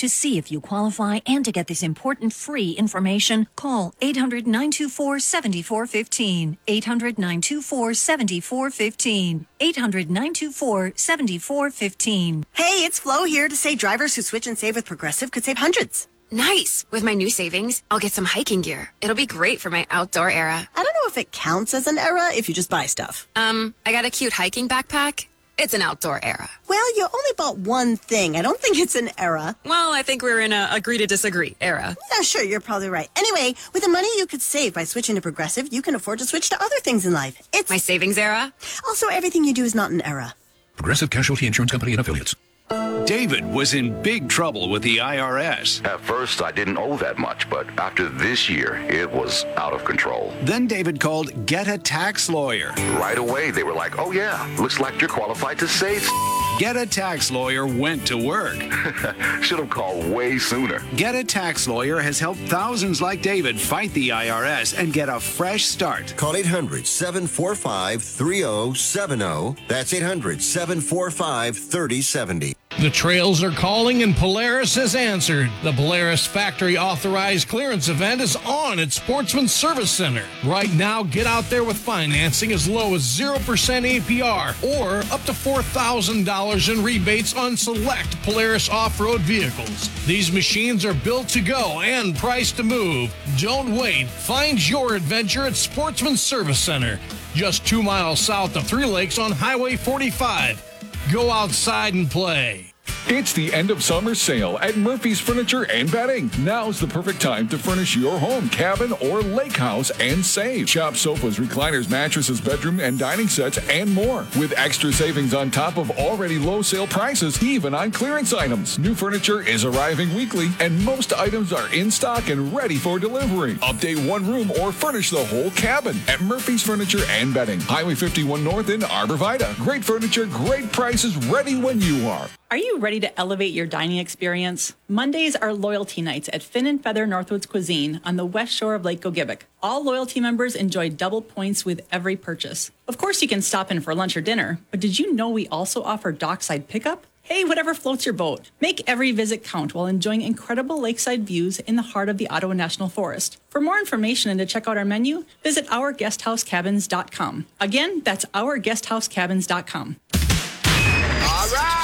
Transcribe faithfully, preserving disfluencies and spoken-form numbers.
To see if you qualify and to get this important free information, call eight hundred, nine two four, seven four one five. eight hundred, nine two four, seven four one five. eight hundred, nine two four, seven four one five. Hey, it's Flo here to say drivers who switch and save with Progressive could save hundreds. Nice. With my new savings, I'll get some hiking gear. It'll be great for my outdoor era. I don't know if it counts as an era if you just buy stuff. Um, I got a cute hiking backpack. It's an outdoor era. Well, you only bought one thing. I don't think it's an era. Well, I think we're in a agree to disagree era. Yeah, sure, you're probably right. Anyway, with the money you could save by switching to Progressive, you can afford to switch to other things in life. It's my savings era. Also, everything you do is not an era. Progressive Casualty Insurance Company and Affiliates. David was in big trouble with the I R S. At first, I didn't owe that much, but after this year, it was out of control. Then David called Get a Tax Lawyer. Right away, they were like, oh yeah, looks like you're qualified to save. Get a Tax Lawyer went to work. Should have called way sooner. Get a Tax Lawyer has helped thousands like David fight the I R S and get a fresh start. Call eight hundred, seven four five, three oh seven oh. That's eight hundred, seven four five, three oh seven oh. The trails are calling and Polaris has answered. The Polaris Factory Authorized Clearance event is on at Sportsman Service Center. Right now, get out there with financing as low as zero percent A P R or up to four thousand dollars in rebates on select Polaris off-road vehicles. These machines are built to go and priced to move. Don't wait. Find your adventure at Sportsman Service Center, just two miles south of Three Lakes on Highway forty-five. Go outside and play. It's the end of summer sale at Murphy's Furniture and Bedding. Now's the perfect time to furnish your home, cabin, or lake house and save. Shop sofas, recliners, mattresses, bedroom and dining sets, and more. With extra savings on top of already low sale prices, even on clearance items. New furniture is arriving weekly, and most items are in stock and ready for delivery. Update one room or furnish the whole cabin at Murphy's Furniture and Bedding. Highway fifty-one North in Arbor Vitae. Great furniture, great prices, ready when you are. Are you ready to elevate your dining experience? Mondays are loyalty nights at Fin and Feather Northwoods Cuisine on the west shore of Lake Gogebic. All loyalty members enjoy double points with every purchase. Of course, you can stop in for lunch or dinner, but did you know we also offer dockside pickup? Hey, whatever floats your boat. Make every visit count while enjoying incredible lakeside views in the heart of the Ottawa National Forest. For more information and to check out our menu, visit our guest house cabins dot com. Again, that's our guest house cabins dot com. All right.